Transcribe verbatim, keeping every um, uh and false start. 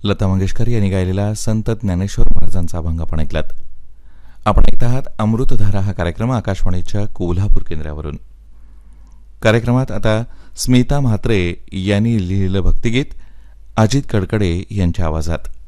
लता मंगेशकर यांनी गायलेला संत ज्ञानेश्वर महाराजांचा अभंग आपण ऐकलात. आपण ऐकत आहात अमृतधारा हा कार्यक्रम आकाशवाणीच्या कोल्हापूर केंद्रावरून. कार्यक्रमात आता स्मिता म्हात्रे यांनी लिहिलेलं भक्तिगीत अजित कडकडे यांच्या आवाजात.